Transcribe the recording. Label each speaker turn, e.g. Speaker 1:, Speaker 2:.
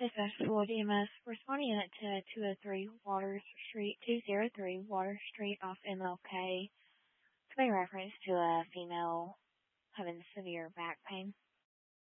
Speaker 1: Festival DMS responding to 203 Water Street off MLK to make reference to a female having severe back pain.